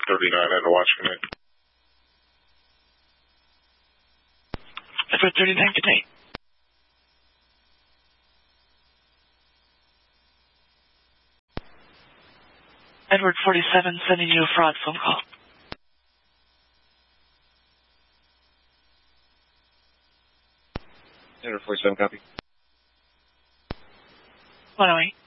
39 and watch command. Edward 39, good night. Edward 47 sending you a fraud phone call. Edward 47, copy. 108.